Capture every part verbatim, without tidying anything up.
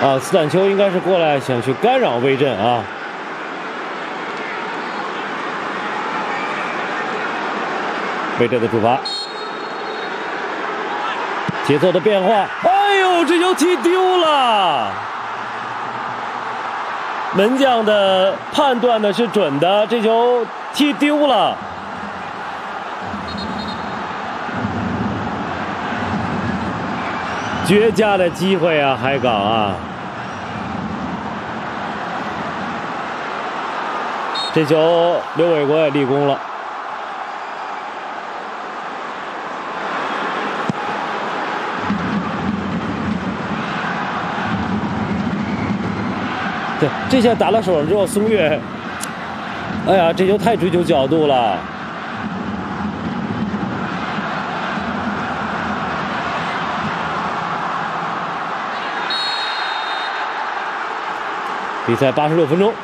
啊，斯坦丘应该是过来想去干扰威震啊。威震的主罚，节奏的变化，哎呦，这球踢丢了。门将的判断呢是准的，这球踢丢了。绝佳的机会啊，海港啊！这球刘伟国也立功了。对，这下打到手上之后，松岳，哎呀，这球太追求角度了。比赛八十六分钟，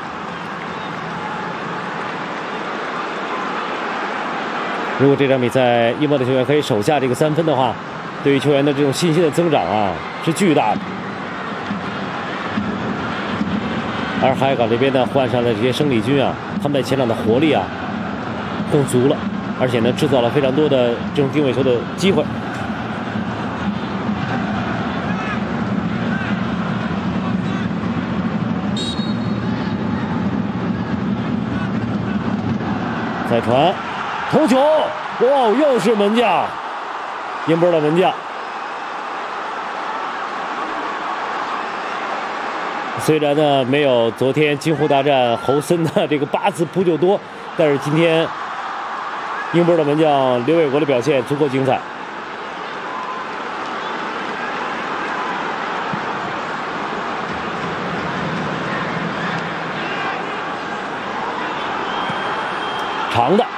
如果这场比赛一波的球员可以守下这个三分的话，对于球员的这种信心的增长啊是巨大的。而海港这边呢换上了这些生力军啊，他们在前场的活力啊更足了，而且呢制造了非常多的这种定位球的机会。再传，头球，哇，又是门将，英波的门将。虽然呢没有昨天京沪大战侯森的这个八次扑救多，但是今天英波的门将刘伟国的表现足够精彩。长的